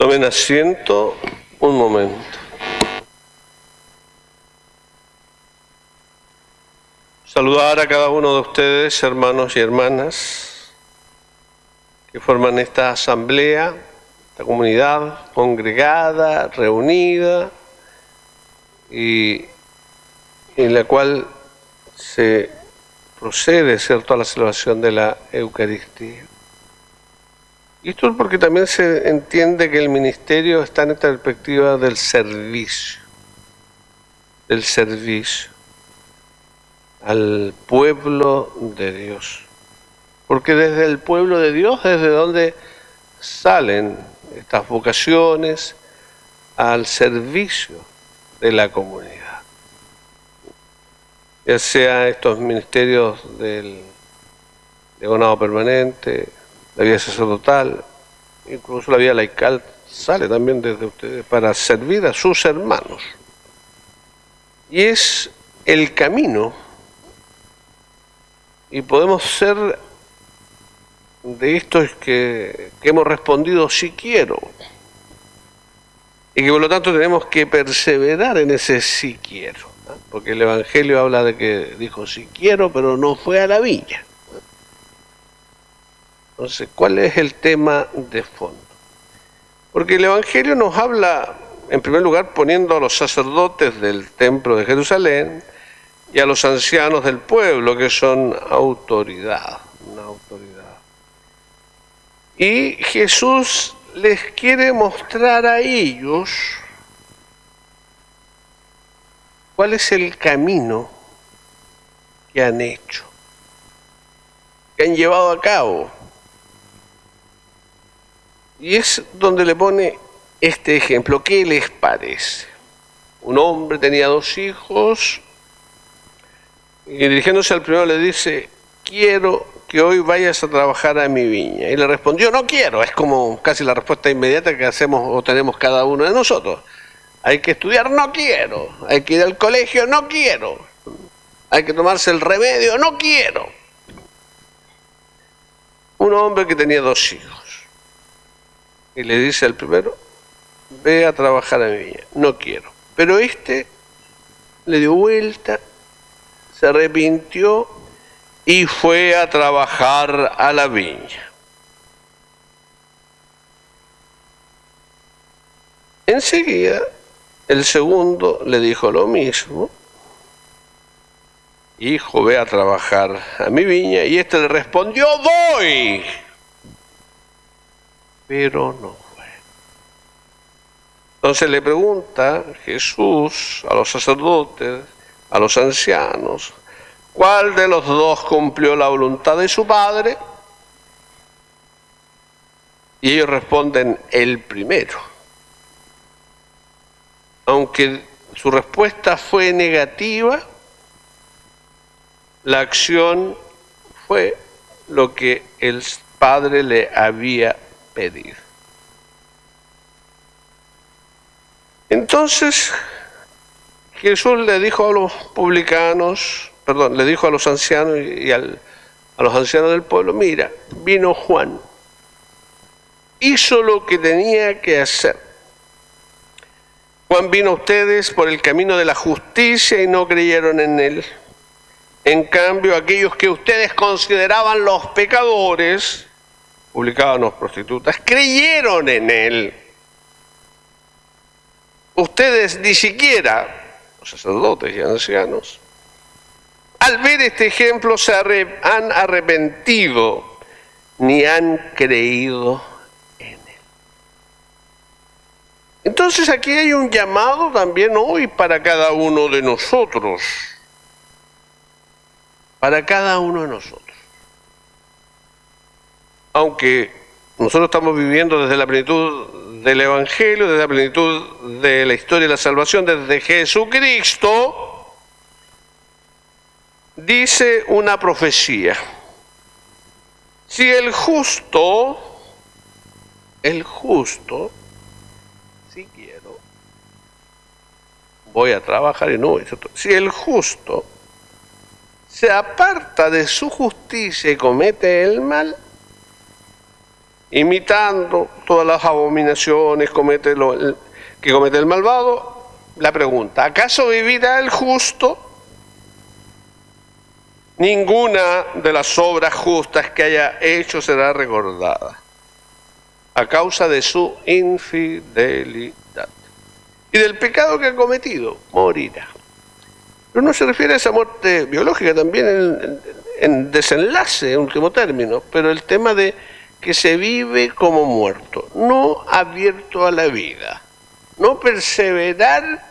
Tomen asiento un momento. Saludar a cada uno de ustedes, hermanos y hermanas, que forman esta asamblea, esta comunidad congregada, reunida, y en la cual se procede, ¿cierto?, a la celebración de la Eucaristía. Y esto es porque también se entiende que el ministerio está en esta perspectiva del servicio al pueblo de Dios. Porque desde el pueblo de Dios, desde donde salen estas vocaciones al servicio de la comunidad. Ya sea estos ministerios del diaconado permanente, la vida sacerdotal, incluso la vida laical, sale también desde ustedes para servir a sus hermanos. Y es el camino, y podemos ser de estos que hemos respondido sí quiero, y que por lo tanto tenemos que perseverar en ese sí quiero, ¿no? Porque el Evangelio habla de que dijo sí quiero, pero no fue a la viña. Entonces, ¿cuál es el tema de fondo? Porque el Evangelio nos habla, en primer lugar, poniendo a los sacerdotes del templo de Jerusalén y a los ancianos del pueblo, que son autoridad, una autoridad. Y Jesús les quiere mostrar a ellos cuál es el camino que han hecho, que han llevado a cabo. Y es donde le pone este ejemplo. ¿Qué les parece? Un hombre tenía 2 hijos y dirigiéndose al primero le dice: quiero que hoy vayas a trabajar a mi viña. Y le respondió: no quiero. Es como casi la respuesta inmediata que hacemos o tenemos cada uno de nosotros. Hay que estudiar, no quiero. Hay que ir al colegio, no quiero. Hay que tomarse el remedio, no quiero. Un hombre que tenía 2 hijos. Y le dice al primero: ve a trabajar a mi viña. No quiero. Pero este le dio vuelta, se arrepintió y fue a trabajar a la viña. Enseguida, el segundo le dijo lo mismo: hijo, ve a trabajar a mi viña. Y este le respondió: voy. Pero no fue. Entonces le pregunta Jesús a los sacerdotes, a los ancianos: ¿cuál de los 2 cumplió la voluntad de su padre? Y ellos responden: el primero. Aunque su respuesta fue negativa, la acción fue lo que el padre le había pedido. Entonces Jesús le dijo a los publicanos, le dijo a los ancianos y a los ancianos del pueblo: mira, vino Juan, hizo lo que tenía que hacer. Juan vino a ustedes por el camino de la justicia y no creyeron en él. En cambio, aquellos que ustedes consideraban los pecadores, publicanos, prostitutas, creyeron en él. Ustedes ni siquiera, los sacerdotes y ancianos, al ver este ejemplo se han arrepentido ni han creído en él. Entonces aquí hay un llamado también hoy para cada uno de nosotros. Para cada uno de nosotros. Aunque nosotros estamos viviendo desde la plenitud del Evangelio, desde la plenitud de la historia de la salvación, desde Jesucristo, dice una profecía: si el justo, si quiero, voy a trabajar y no voy a hacer todo. Si el justo se aparta de su justicia y comete el mal, imitando todas las abominaciones que comete el malvado, la pregunta: ¿acaso vivirá el justo? Ninguna de las obras justas que haya hecho será recordada a causa de su infidelidad. Y del pecado que ha cometido, morirá. Pero no se refiere a esa muerte biológica, también en desenlace, en último término, pero el tema de que se vive como muerto, no abierto a la vida, no perseverar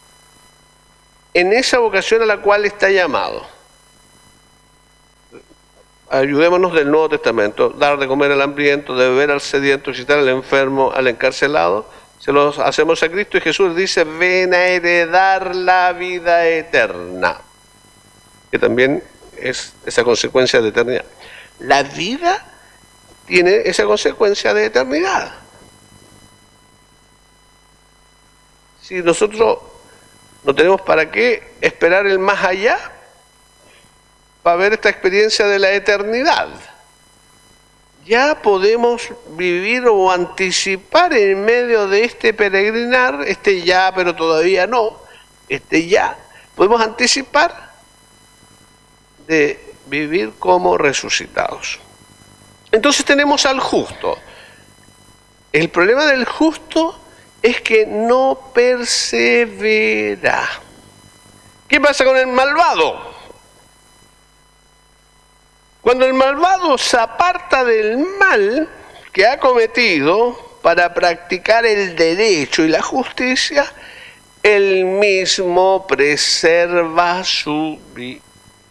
en esa vocación a la cual está llamado. Ayudémonos del Nuevo Testamento: dar de comer al hambriento, de beber al sediento, visitar al enfermo, al encarcelado. Se los hacemos a Cristo y Jesús dice: ven a heredar la vida eterna, que también es esa consecuencia de eternidad. La vida tiene esa consecuencia de eternidad. Si nosotros no tenemos para qué esperar el más allá para ver esta experiencia de la eternidad, ya podemos vivir o anticipar en medio de este peregrinar, ya, pero todavía no, ya, podemos anticipar de vivir como resucitados. Entonces tenemos al justo. El problema del justo es que no persevera. ¿Qué pasa con el malvado? Cuando el malvado se aparta del mal que ha cometido para practicar el derecho y la justicia, él mismo preserva su vida.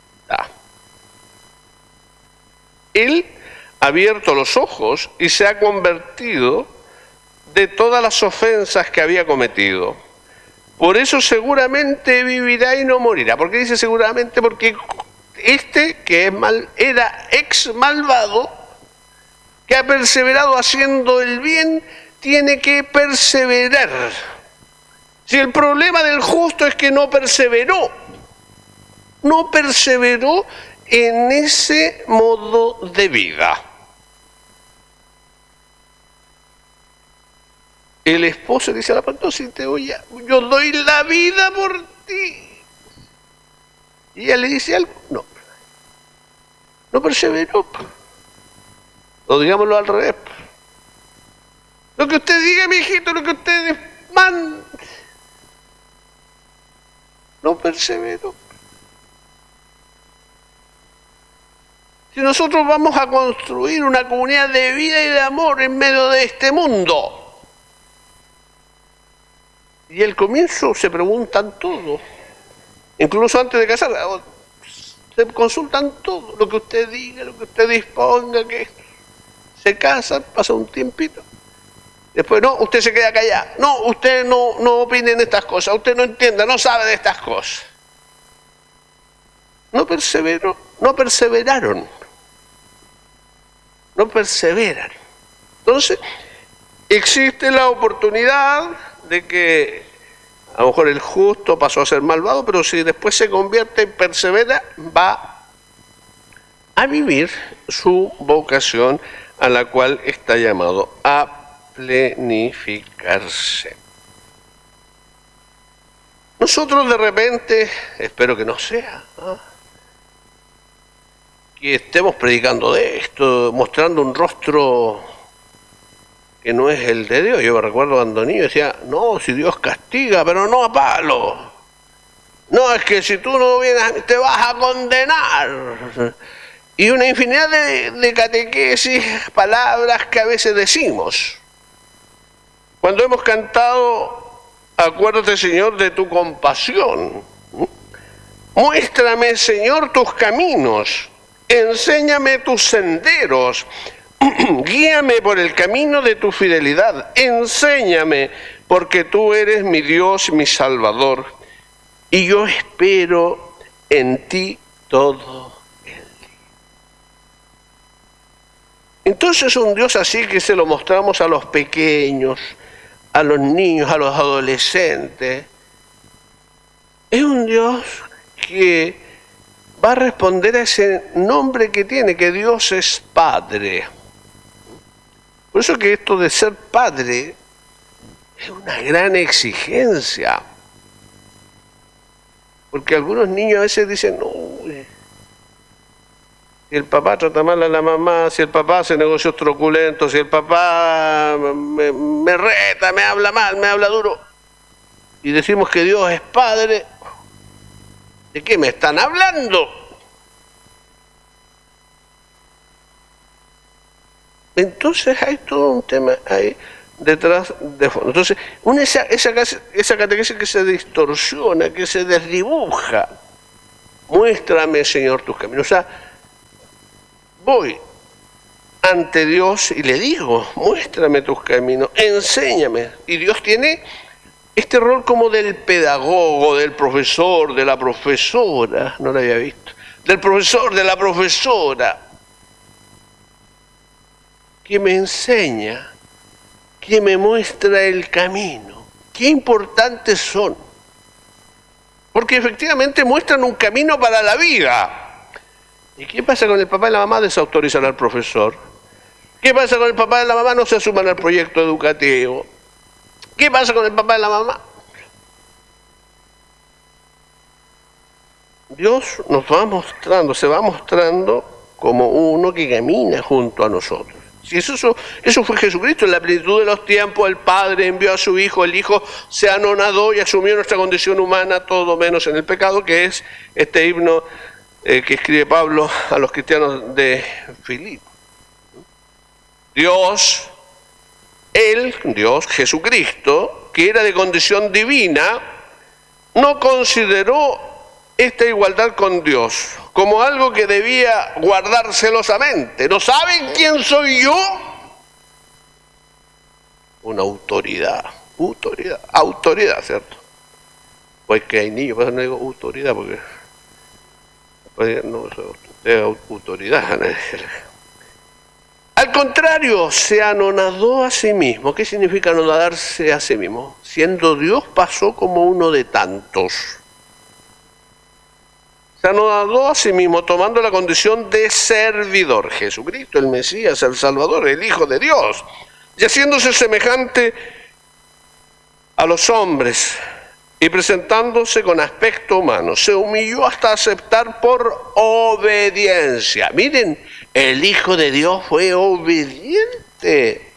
Él ha abierto los ojos y se ha convertido de todas las ofensas que había cometido. Por eso seguramente vivirá y no morirá. ¿Por qué dice seguramente? Porque que es era ex malvado, que ha perseverado haciendo el bien, tiene que perseverar. Si el problema del justo es que no perseveró en ese modo de vida. El esposo dice a la pastora: si te oye, yo doy la vida por ti. Y ella le dice algo: no perseveró. O digámoslo al revés: lo que usted diga, mi hijito, lo que usted manda, no perseveró. Si nosotros vamos a construir una comunidad de vida y de amor en medio de este mundo, y al comienzo se preguntan todo, incluso antes de casar, se consultan todo, lo que usted diga, lo que usted disponga, que se casan, pasa un tiempito, después no, usted se queda callado, no, usted no opine en estas cosas, usted no entienda, no sabe de estas cosas. No perseveran. Entonces, existe la oportunidad de que a lo mejor el justo pasó a ser malvado, pero si después se convierte y persevera, va a vivir su vocación a la cual está llamado a plenificarse. Nosotros de repente, espero que no sea, que estemos predicando de esto, mostrando un rostro que no es el de Dios. Yo me recuerdo cuando niño decía: no, si Dios castiga, pero no a palo. No, es que si tú no vienes te vas a condenar. Y una infinidad de catequesis, palabras que a veces decimos. Cuando hemos cantado: acuérdate, Señor, de tu compasión. Muéstrame, Señor, tus caminos. Enséñame tus senderos. Guíame por el camino de tu fidelidad. Enséñame, porque tú eres mi Dios, mi Salvador. Y yo espero en ti todo el día. Entonces un Dios así que se lo mostramos a los pequeños, a los niños, a los adolescentes, es un Dios que va a responder a ese nombre que tiene, que Dios es Padre. Por eso que esto de ser padre es una gran exigencia. Porque algunos niños a veces dicen, no, si el papá trata mal a la mamá, si el papá hace negocios truculentos, si el papá me reta, me habla mal, me habla duro, y decimos que Dios es padre, ¿de qué me están hablando? Entonces hay todo un tema ahí detrás de fondo. Entonces, esa catequesis que se distorsiona, que se desdibuja, muéstrame, Señor, tus caminos. O sea, voy ante Dios y le digo, muéstrame tus caminos, enséñame. Y Dios tiene este rol como del pedagogo, del profesor, de la profesora, no lo había visto, del profesor, de la profesora, que me enseña, que me muestra el camino. Qué importantes son, porque efectivamente muestran un camino para la vida. ¿Y qué pasa con el papá y la mamá? Desautorizan al profesor. ¿Qué pasa con el papá y la mamá? No se suman al proyecto educativo. ¿Qué pasa con el papá y la mamá? Dios nos va mostrando, se va mostrando como uno que camina junto a nosotros. Si eso fue Jesucristo, en la plenitud de los tiempos, el Padre envió a su Hijo, el Hijo se anonadó y asumió nuestra condición humana, todo menos en el pecado, que es este himno que escribe Pablo a los cristianos de Filipo. Dios, Jesucristo, que era de condición divina, no consideró esta igualdad con Dios como algo que debía guardar celosamente. ¿No saben quién soy yo? Una autoridad, ¿cierto? Pues que hay niños, pero no digo autoridad, porque no es autoridad. Al contrario, se anonadó a sí mismo. ¿Qué significa anonadarse a sí mismo? Siendo Dios, pasó como uno de tantos. Se anonadó a sí mismo, tomando la condición de servidor. Jesucristo, el Mesías, el Salvador, el Hijo de Dios, y haciéndose semejante a los hombres y presentándose con aspecto humano, se humilló hasta aceptar por obediencia. Miren, el Hijo de Dios fue obediente.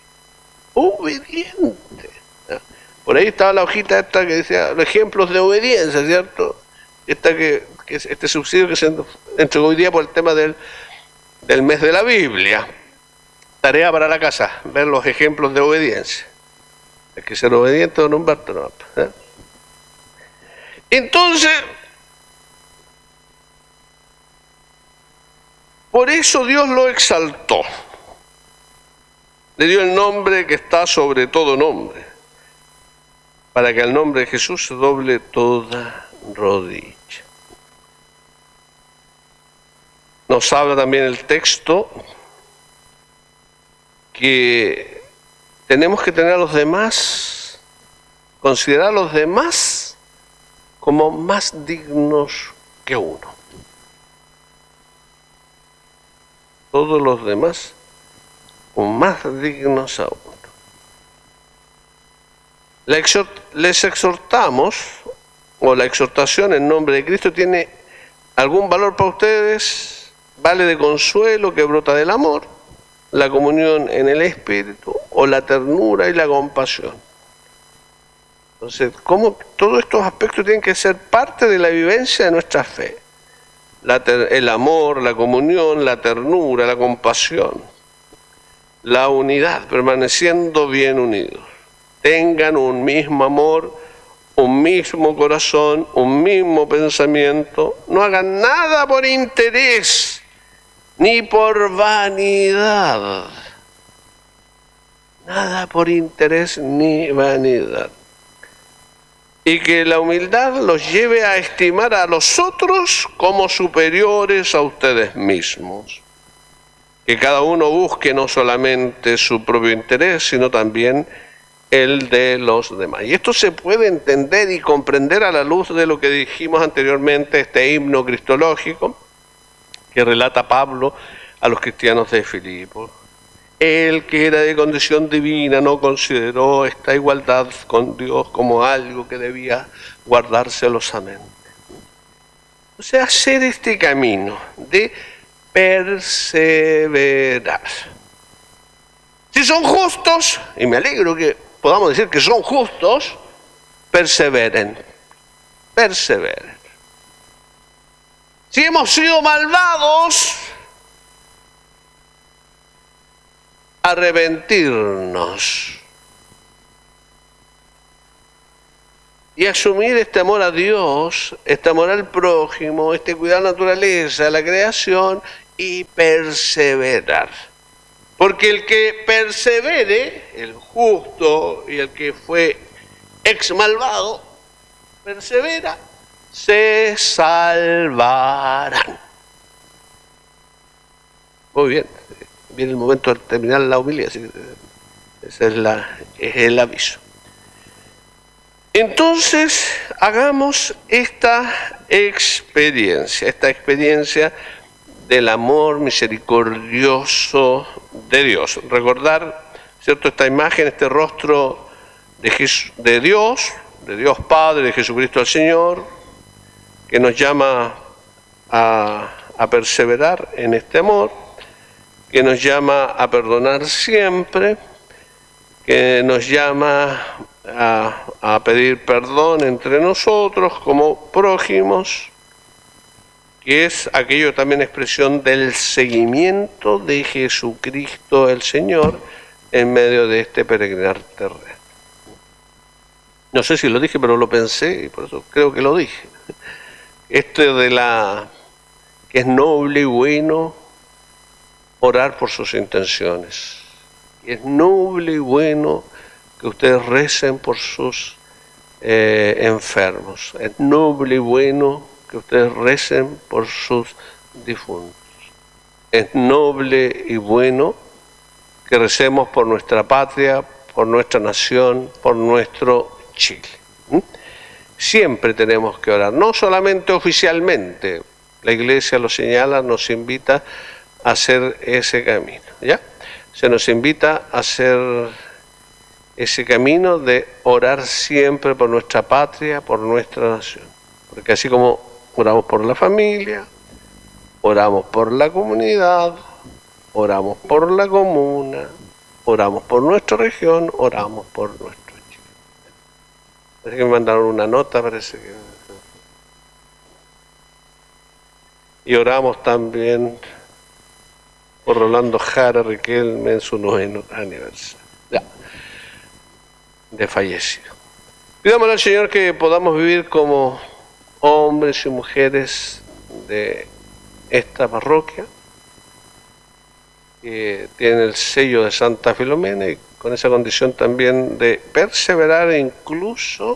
Por ahí estaba la hojita esta que decía los ejemplos de obediencia, ¿cierto? Este subsidio que se entregó hoy día por el tema del mes de la Biblia. Tarea para la casa, ver los ejemplos de obediencia. Hay que ser obediente, don Humberto, ¿no? Entonces, por eso Dios lo exaltó. Le dio el nombre que está sobre todo nombre, para que al nombre de Jesús se doble toda rodilla. Nos habla también el texto que tenemos que tener a los demás, considerar a los demás como más dignos que uno. Todos los demás como más dignos a uno. Les exhortamos, o la exhortación en nombre de Cristo tiene algún valor para ustedes. Vale de consuelo que brota del amor, la comunión en el Espíritu, o la ternura y la compasión. Entonces, ¿cómo todos estos aspectos tienen que ser parte de la vivencia de nuestra fe? El amor, la comunión, la ternura, la compasión, la unidad, permaneciendo bien unidos. Tengan un mismo amor, un mismo corazón, un mismo pensamiento. No hagan nada por interés ni por vanidad. Nada por interés ni vanidad. Y que la humildad los lleve a estimar a los otros como superiores a ustedes mismos. Que cada uno busque no solamente su propio interés, sino también el de los demás. Y esto se puede entender y comprender a la luz de lo que dijimos anteriormente, este himno cristológico que relata Pablo a los cristianos de Filipo. el que era de condición divina no consideró esta igualdad con Dios como algo que debía guardar celosamente. O sea, hacer este camino de perseverar. Si son justos, y me alegro que podamos decir que son justos, perseveren, perseveren. Si hemos sido malvados, arrepentirnos y asumir este amor a Dios, este amor al prójimo, este cuidar la naturaleza, la creación y perseverar. Porque el que persevere, el justo y el que fue ex malvado, persevera, se salvarán. Muy bien, viene el momento de terminar la homilía, así que ese es el aviso. Entonces, hagamos esta experiencia del amor misericordioso de Dios. Recordar, ¿cierto?, esta imagen, este rostro de Dios Padre, de Jesucristo el Señor, que nos llama a perseverar en este amor, que nos llama a perdonar siempre, que nos llama a pedir perdón entre nosotros como prójimos, que es aquello también expresión del seguimiento de Jesucristo el Señor en medio de este peregrinar terreno. No sé si lo dije, pero lo pensé y por eso creo que lo dije. Esto de que es noble y bueno orar por sus intenciones. Es noble y bueno que ustedes recen por sus enfermos. Es noble y bueno que ustedes recen por sus difuntos. Es noble y bueno que recemos por nuestra patria, por nuestra nación, por nuestro Chile. Siempre tenemos que orar, no solamente oficialmente. La Iglesia lo señala, nos invita a hacer ese camino, ¿ya? Se nos invita a hacer ese camino de orar siempre por nuestra patria, por nuestra nación. Porque así como oramos por la familia, oramos por la comunidad, oramos por la comuna, oramos por nuestra región, oramos por nuestro Chile. Parece que me mandaron una nota, parece que... Y oramos también por Rolando Jara Riquelme en su 9º aniversario de fallecido. Pidámosle al Señor que podamos vivir como hombres y mujeres de esta parroquia, que tiene el sello de Santa Filomena, y con esa condición también de perseverar incluso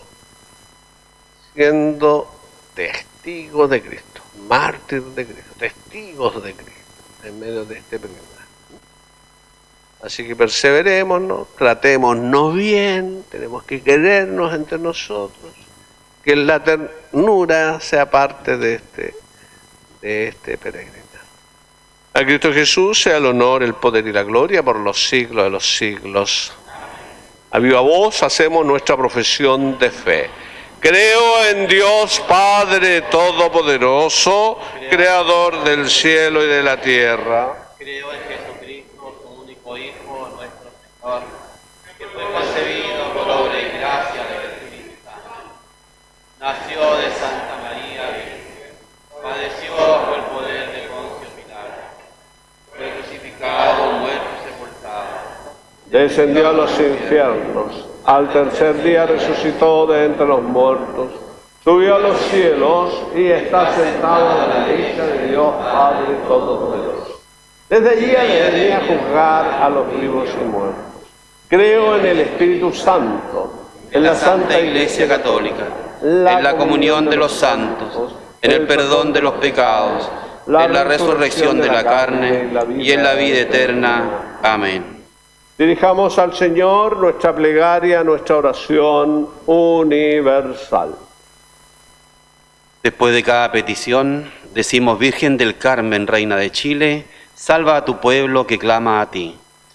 siendo testigos de Cristo, mártires de Cristo, testigos de Cristo en medio de este peregrinar. Así que perseverémonos, tratémonos bien, tenemos que querernos entre nosotros, que la ternura sea parte de este peregrinar. A Cristo Jesús sea el honor, el poder y la gloria por los siglos de los siglos. A viva voz hacemos nuestra profesión de fe. Creo en Dios Padre Todopoderoso, Creador del cielo y de la tierra. Creo en Jesucristo, su único Hijo, nuestro Señor, que fue concebido por obra y gracia del Espíritu Santo. Nació de Santa María Virgen, padeció bajo el poder de Poncio Pilato, fue crucificado, muerto y sepultado. Descendió a los infiernos, al tercer día resucitó de entre los muertos, subió a los cielos y está sentado a la derecha de Dios Padre Todopoderoso. Desde allí ha de venir a juzgar a los vivos y muertos. Creo en el Espíritu Santo, en la Santa Iglesia Católica, en la comunión de los santos, en el perdón de los pecados, en la resurrección de la carne y en la vida eterna. Amén. Dirijamos al Señor nuestra plegaria, nuestra oración universal. Después de cada petición, decimos: Virgen del Carmen, Reina de Chile, salva a tu pueblo que clama a ti.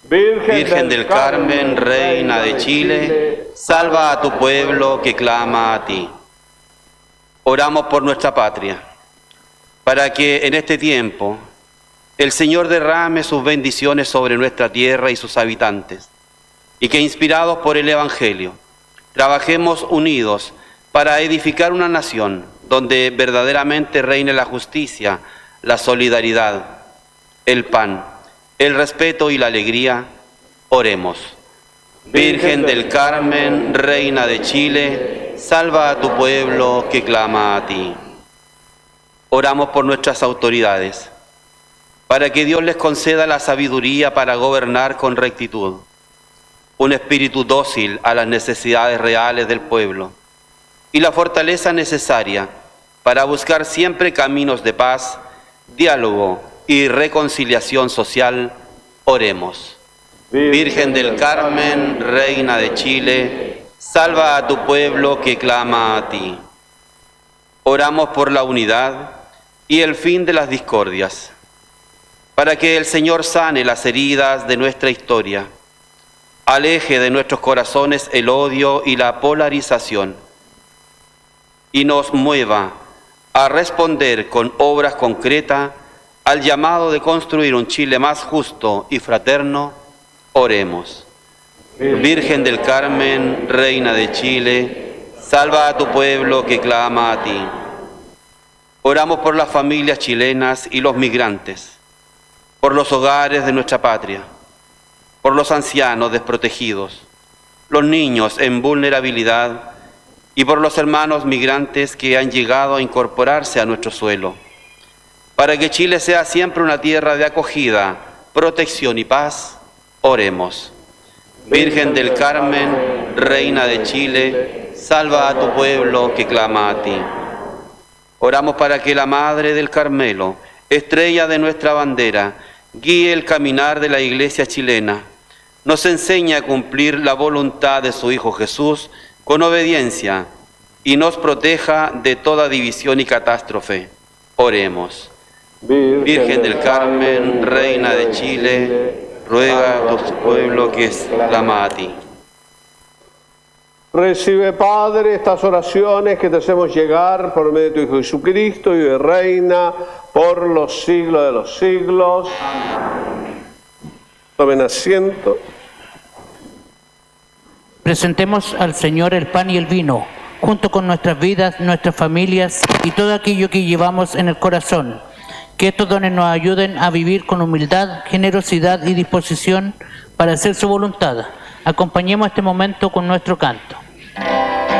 Virgen del Carmen, Reina de Chile, salva a tu pueblo que clama a ti. Oramos por nuestra patria, para que en este tiempo el Señor derrame sus bendiciones sobre nuestra tierra y sus habitantes, y que inspirados por el Evangelio, trabajemos unidos para edificar una nación donde verdaderamente reine la justicia, la solidaridad, el pan, el respeto y la alegría. Oremos. Virgen del Carmen, Reina de Chile, salva a tu pueblo que clama a ti. Oramos por nuestras autoridades, para que Dios les conceda la sabiduría para gobernar con rectitud, un espíritu dócil a las necesidades reales del pueblo y la fortaleza necesaria para buscar siempre caminos de paz, diálogo y reconciliación social. Oremos. Virgen del Carmen, Reina de Chile, salva a tu pueblo que clama a ti. Oramos por la unidad y el fin de las discordias, para que el Señor sane las heridas de nuestra historia, aleje de nuestros corazones el odio y la polarización, y nos mueva a responder con obras concretas al llamado de construir un Chile más justo y fraterno. Oremos. Virgen del Carmen, Reina de Chile, salva a tu pueblo que clama a ti. Oramos por las familias chilenas y los migrantes, por los hogares de nuestra patria, por los ancianos desprotegidos, los niños en vulnerabilidad y por los hermanos migrantes que han llegado a incorporarse a nuestro suelo, para que Chile sea siempre una tierra de acogida, protección y paz. Oremos. Virgen del Carmen, Reina de Chile, salva a tu pueblo que clama a ti. Oramos para que la Madre del Carmelo, estrella de nuestra bandera, guíe el caminar de la Iglesia chilena, nos enseñe a cumplir la voluntad de su Hijo Jesús con obediencia y nos proteja de toda división y catástrofe. Oremos. Virgen del Carmen, Reina de Chile, ruega por tu pueblo que clama a ti. Recibe, Padre, estas oraciones que te hacemos llegar por medio de tu Hijo Jesucristo y reina por los siglos de los siglos. Tomen asiento. Presentemos al Señor el pan y el vino, junto con nuestras vidas, nuestras familias y todo aquello que llevamos en el corazón. Que estos dones nos ayuden a vivir con humildad, generosidad y disposición para hacer su voluntad. Acompañemos este momento con nuestro canto.